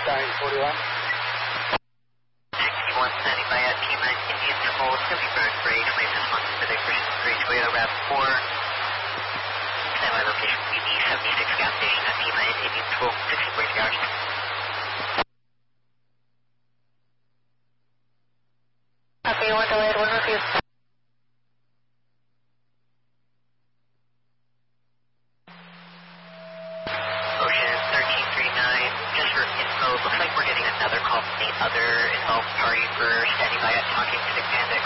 941. 61 standing by at Kima Indian Hold, 70 Bird Bridge, Wave Response Pacific Mission 3 Toyota RAV4. Standby location will be the 76 gas station at Kima Indian Hold, 60 hours. Okay, 1 delayed, 1 refused. Ocean 1339, just for info, looks like we're getting another call from the other involved party for standing by at Talking Stick Panda